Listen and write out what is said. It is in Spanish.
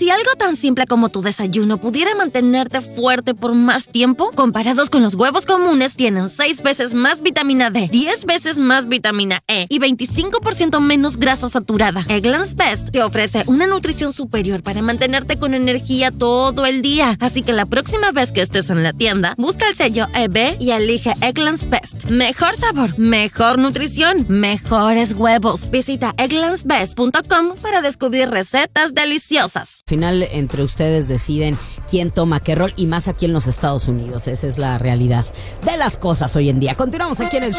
Si algo tan simple como tu desayuno pudiera mantenerte fuerte por más tiempo, comparados con los huevos comunes, tienen 6 veces más vitamina D, 10 veces más vitamina E y 25% menos grasa saturada. Eggland's Best te ofrece una nutrición superior para mantenerte con energía todo el día. Así que la próxima vez que estés en la tienda, busca el sello EB y elige Eggland's Best. Mejor sabor, mejor nutrición, mejores huevos. Visita egglandsbest.com para descubrir recetas deliciosas. Al final, entre ustedes deciden quién toma qué rol, y más aquí en los Estados Unidos. Esa es la realidad de las cosas hoy en día. Continuamos aquí en el